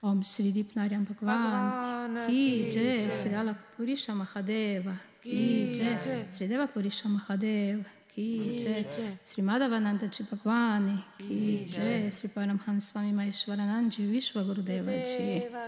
Om Shri Dipnaryan Bhagwan Ki Jai, Sri Alaka Purisha Mahadeva Ki Jai, Sri Deva Purisha Mahadeva Ki Jai, Sri Madhavananda Ji Bhagwan Ki Jai, Sri Paramhans Swami Maheshwaranand Ji Vishwa Gurudeva Ji.